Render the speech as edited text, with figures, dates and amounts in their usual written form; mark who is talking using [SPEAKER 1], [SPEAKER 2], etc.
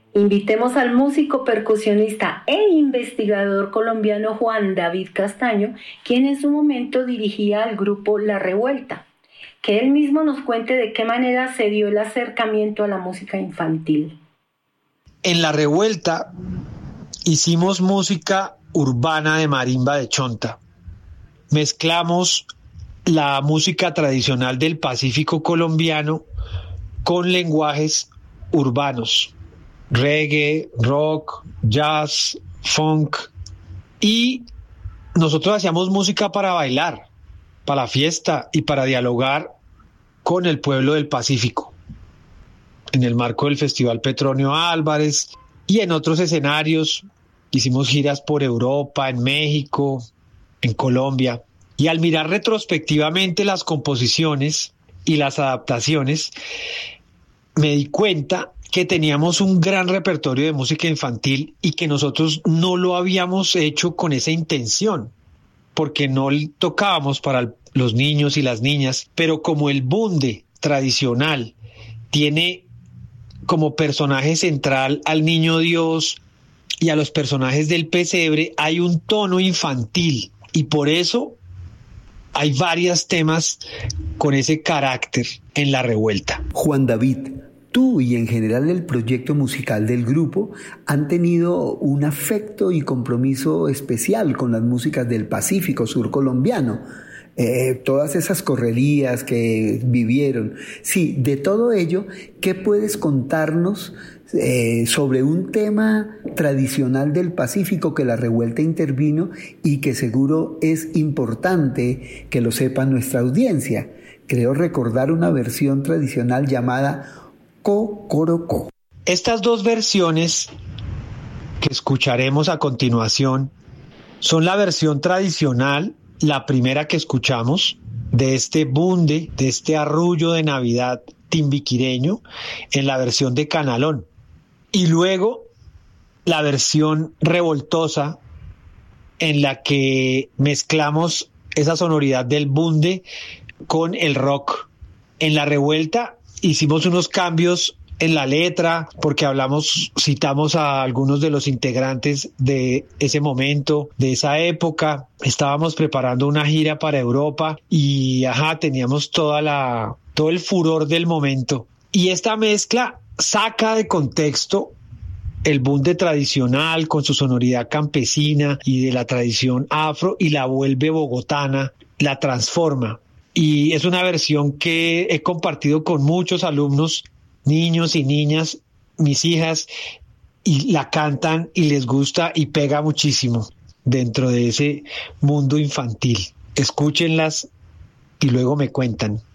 [SPEAKER 1] Invitemos al músico, percusionista e investigador colombiano Juan David Castaño, quien en su momento dirigía al grupo La Revuelta, que él mismo nos cuente de qué manera se dio el acercamiento a la música infantil.
[SPEAKER 2] En La Revuelta hicimos música urbana de marimba de chonta. Mezclamos la música tradicional del Pacífico colombiano con lenguajes urbanos. Reggae, rock, jazz, funk, y nosotros hacíamos música para bailar, para la fiesta y para dialogar con el pueblo del Pacífico, en el marco del Festival Petronio Álvarez y en otros escenarios. Hicimos giras por Europa, en México, en Colombia, y al mirar retrospectivamente las composiciones y las adaptaciones, me di cuenta que teníamos un gran repertorio de música infantil y que nosotros no lo habíamos hecho con esa intención, porque no tocábamos para los niños y las niñas, pero como el bunde tradicional tiene como personaje central al niño Dios y a los personajes del pesebre, hay un tono infantil y por eso hay varios temas con ese carácter en La Revuelta.
[SPEAKER 3] Juan David, tú y en general el proyecto musical del grupo han tenido un afecto y compromiso especial con las músicas del Pacífico sur colombiano. Todas esas correrías que vivieron. Sí, de todo ello, ¿qué puedes contarnos sobre un tema tradicional del Pacífico que La Revuelta intervino y que seguro es importante que lo sepa nuestra audiencia? Creo recordar una versión tradicional llamada Cocorocó.
[SPEAKER 2] Estas dos versiones que escucharemos a continuación son la versión tradicional, la primera que escuchamos, de este bunde, de este arrullo de Navidad timbiquireño, en la versión de Canalón. Y luego la versión revoltosa, en la que mezclamos esa sonoridad del bunde con el rock. En La Revuelta hicimos unos cambios en la letra, porque citamos a algunos de los integrantes de ese momento, de esa época. Estábamos preparando una gira para Europa y teníamos todo el furor del momento. Y esta mezcla saca de contexto el bunde tradicional con su sonoridad campesina y de la tradición afro y la vuelve bogotana, la transforma. Y es una versión que he compartido con muchos alumnos, niños y niñas, mis hijas, y la cantan y les gusta y pega muchísimo dentro de ese mundo infantil. Escúchenlas y luego me cuentan.